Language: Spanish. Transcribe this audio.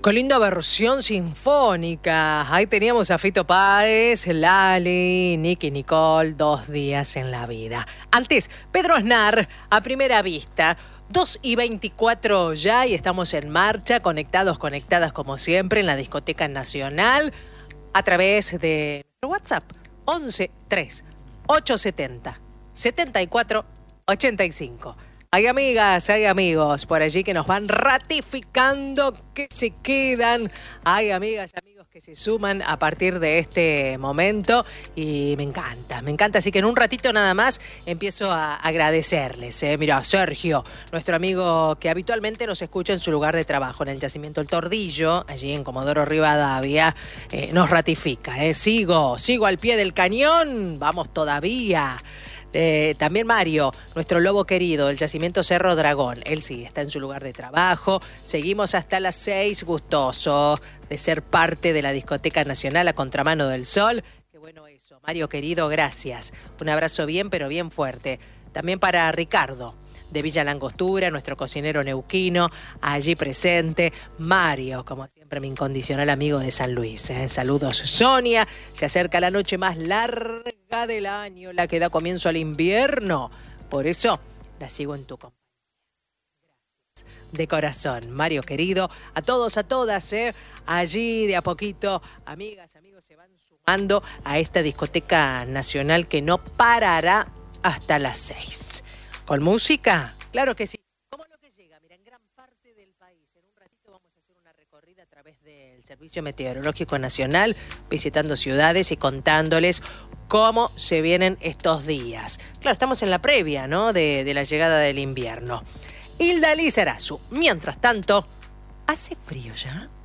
Con linda versión sinfónica. Ahí teníamos a Fito Páez, Lali, Nicky Nicole, 2 días en la vida. Antes, Pedro Aznar, A Primera Vista. 2:24 ya y estamos en marcha, conectadas como siempre en la Discoteca Nacional a través de nuestro WhatsApp 11 3 870 74 85. Hay amigas, hay amigos por allí que nos van ratificando que se quedan. Hay amigas, amigos que se suman a partir de este momento y me encanta. Así que en un ratito nada más empiezo a agradecerles. Mira, Sergio, nuestro amigo que habitualmente nos escucha en su lugar de trabajo, en el yacimiento El Tordillo, allí en Comodoro Rivadavia, nos ratifica. Sigo al pie del cañón, vamos todavía. También Mario, nuestro lobo querido, el yacimiento Cerro Dragón. Él sí, está en su lugar de trabajo. Seguimos hasta las 6, gustoso de ser parte de la Discoteca Nacional a Contramano del Sol. Qué bueno eso. Mario querido, gracias. Un abrazo bien, pero bien fuerte. También para Ricardo, de Villa Langostura, nuestro cocinero neuquino, allí presente. Mario, como siempre, mi incondicional amigo de San Luis. Saludos, Sonia. Se acerca la noche más larga del año, la que da comienzo al invierno. Por eso, la sigo en tu compañía. Gracias. De corazón, Mario querido. A todos, a todas, allí de a poquito, amigas, amigos, se van sumando a esta Discoteca Nacional que no parará hasta las 6. ¿Con música? Claro que sí. Como lo que llega, mira, en gran parte del país. En un ratito vamos a hacer una recorrida a través del Servicio Meteorológico Nacional, visitando ciudades y contándoles cómo se vienen estos días. Claro, estamos en la previa, ¿no?, de la llegada del invierno. Hilda Lizarazu. Mientras tanto, ¿hace frío ya?